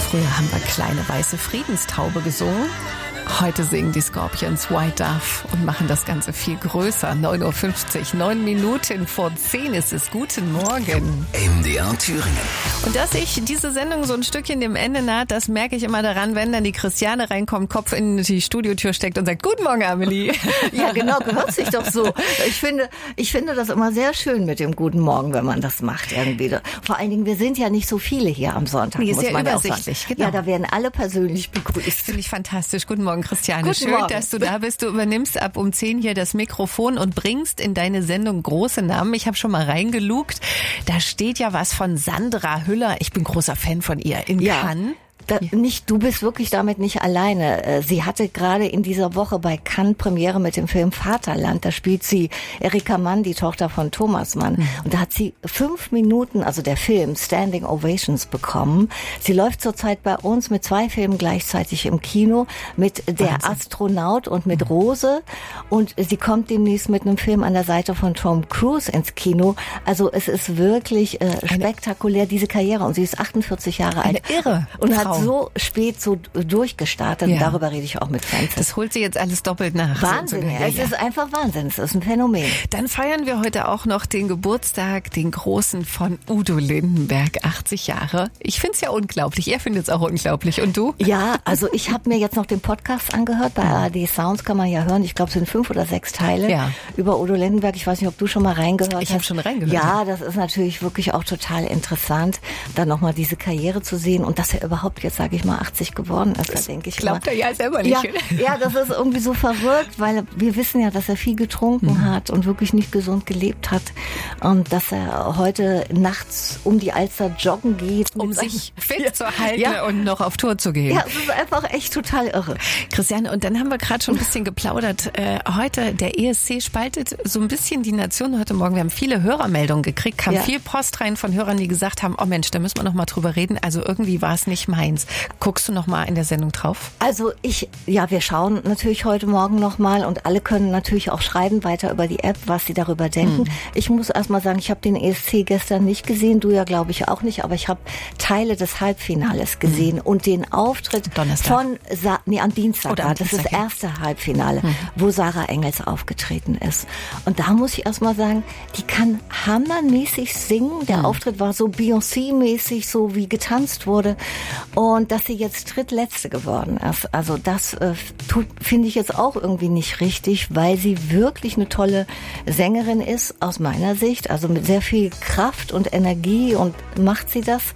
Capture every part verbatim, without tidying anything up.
Früher haben wir Kleine weiße Friedenstaube gesungen. Heute singen die Scorpions White Dove und machen das Ganze viel größer. neun Uhr fünfzig, neun Minuten vor zehn ist es. Guten Morgen. M D R Thüringen. Und dass ich diese Sendung so ein Stückchen dem Ende naht, das merke ich immer daran, wenn dann die Christiane reinkommt, Kopf in die Studiotür steckt und sagt, Guten Morgen, Amelie. Ja, genau, gehört sich doch so. Ich finde, ich finde das immer sehr schön mit dem Guten Morgen, wenn man das macht irgendwie. Vor allen Dingen, wir sind ja nicht so viele hier am Sonntag. Nee, ist muss ja man übersichtlich, auch sagen. genau. Ja, da werden alle persönlich begrüßt. Finde ich fantastisch. Guten Morgen, Christiane. Guten Schön, Morgen. dass du da bist. Du übernimmst ab um zehn hier das Mikrofon und bringst in deine Sendung große Namen. Ich habe schon mal reingelugt. Da steht ja was von Sandra Hüller. Ich bin großer Fan von ihr. In Ja. Cannes. Da, nicht, du bist wirklich damit nicht alleine. Sie hatte gerade in dieser Woche bei Cannes Premiere mit dem Film Vaterland. Da spielt sie Erika Mann, die Tochter von Thomas Mann. Mhm. Und da hat sie fünf Minuten, also der Film, Standing Ovations bekommen. Sie läuft zurzeit bei uns mit zwei Filmen gleichzeitig im Kino, mit Der Wahnsinn. Astronaut und mit Rose. Und sie kommt demnächst mit einem Film an der Seite von Tom Cruise ins Kino. Also es ist wirklich äh, spektakulär, diese Karriere. Und sie ist achtundvierzig Jahre alt. Eine irre Und hat Frau. so spät so durchgestartet. Ja. Und darüber rede ich auch mit Fans. Das holt sie jetzt alles doppelt nach. Wahnsinn. Ja, es ja. ist einfach Wahnsinn. Es ist ein Phänomen. Dann feiern wir heute auch noch den Geburtstag, den großen von Udo Lindenberg, achtzig Jahre. Ich finde es ja unglaublich. Er findet es auch unglaublich. Und du? Ja, also ich habe mir jetzt noch den Podcast angehört. Bei A R D Sounds kann man ja hören. Ich glaube, es sind fünf oder sechs Teile Ja. über Udo Lindenberg. Ich weiß nicht, ob du schon mal reingehört hast. Ich habe schon reingehört. Ja, das ist natürlich wirklich auch total interessant, dann nochmal diese Karriere zu sehen und dass er überhaupt jetzt, sage ich mal, achtzig geworden ist. Da denke ich Glaubt immer, er ja selber nicht. Ja, ja, das ist irgendwie so verrückt, weil wir wissen ja, dass er viel getrunken mhm. hat und wirklich nicht gesund gelebt hat und dass er heute nachts um die Alster joggen geht. Um sich fit ja. zu halten ja. und noch auf Tour zu gehen. Ja, es ist einfach echt total irre. Christiane, und dann haben wir gerade schon ein bisschen geplaudert. Äh, heute, der E S C spaltet so ein bisschen die Nation heute Morgen. Wir haben viele Hörermeldungen gekriegt, kam ja. viel Post rein von Hörern, die gesagt haben, oh Mensch, da müssen wir noch mal drüber reden. Also irgendwie war es nicht meins. Guckst du noch mal in der Sendung drauf? Also ich, ja, wir schauen natürlich heute Morgen noch mal und alle können natürlich auch schreiben weiter über die App, was sie darüber denken. Hm. Ich muss erst mal sagen, ich habe den E S C gestern nicht gesehen, du ja glaube ich auch nicht, aber ich habe Teile des Halbfinales gesehen hm. und den Auftritt Donnerstag. von, Sa- nee, am Dienstag, Oder war, am das Dienstag, ist das erste Halbfinale, hm. wo Sarah Engels aufgetreten ist. Und da muss ich erst mal sagen, die kann hammermäßig singen. Der hm. Auftritt war so Beyoncé-mäßig, so wie getanzt wurde. Und dass sie jetzt drittletzte geworden ist. Also das äh, finde ich jetzt auch irgendwie nicht richtig, weil sie wirklich eine tolle Sängerin ist, aus meiner Sicht. Also mit sehr viel Kraft und Energie und macht sie das.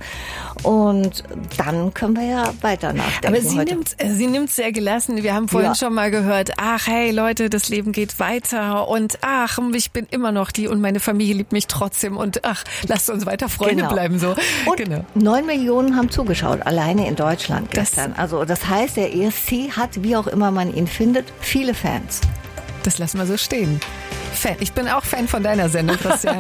Und dann können wir ja weiter nachdenken. Aber sie heute. nimmt, sie nimmt sehr gelassen. Wir haben vorhin Ja. schon mal gehört, ach hey Leute, das Leben geht weiter und ach, ich bin immer noch die und meine Familie liebt mich trotzdem und ach, lasst uns weiter Freunde Genau. bleiben. So. Und genau. neun Millionen haben zugeschaut, alleine in Deutschland gestern. Das, also das heißt, der E S C hat, wie auch immer man ihn findet, viele Fans. Das lassen wir so stehen. Fan. Ich bin auch Fan von deiner Sendung, Christian.